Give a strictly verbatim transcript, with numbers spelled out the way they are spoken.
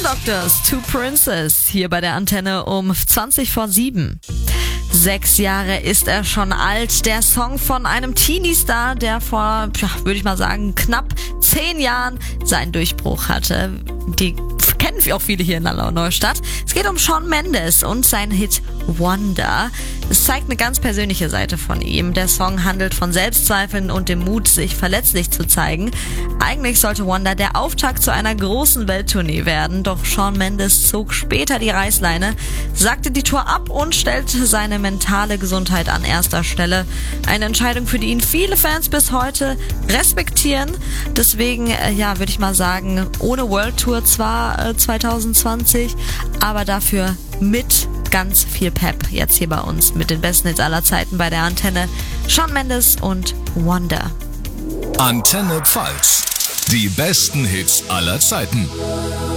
Doctors, Two Princes, hier bei der Antenne um zwanzig vor sieben. Sechs Jahre ist er schon alt. Der Song von einem Teenie-Star, der vor, ja, würde ich mal sagen, knapp zehn Jahren seinen Durchbruch hatte. Die kennen auch viele hier in Landau Neustadt. Es geht um Shawn Mendes und seinen Hit Wonder. Es zeigt eine ganz persönliche Seite von ihm. Der Song handelt von Selbstzweifeln und dem Mut, sich verletzlich zu zeigen. Eigentlich sollte Wonder der Auftakt zu einer großen Welttournee werden, doch Shawn Mendes zog später die Reißleine, sagte die Tour ab und stellte seine mentale Gesundheit an erster Stelle. Eine Entscheidung, für die ihn viele Fans bis heute respektieren. Deswegen, ja, würde ich mal sagen, ohne World Tour zwar äh, zwanzig zwanzig, aber dafür mit ganz viel Pep jetzt hier bei uns mit den besten Hits aller Zeiten bei der Antenne. Shawn Mendes und Wonder. Antenne Pfalz. Die besten Hits aller Zeiten.